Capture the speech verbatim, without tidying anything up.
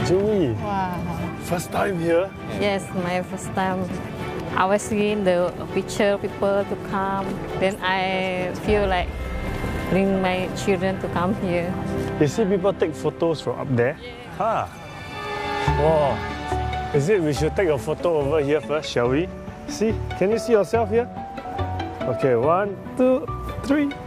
Joey, Wow. first time here? Yes, my first time. I was seeing the picture people to come. Then I feel like bring my children to come here. You see people take photos from up there? Huh. Wow. Is it we should take a photo over here first, shall we? See? Can you see yourself here? Okay, one, two, three.